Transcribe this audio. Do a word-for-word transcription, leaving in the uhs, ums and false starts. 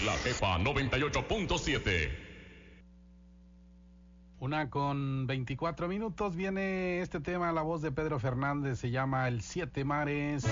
La Jefa noventa y ocho punto siete. Una con veinticuatro minutos, viene este tema, la voz de Pedro Fernández, se llama El Siete Mares.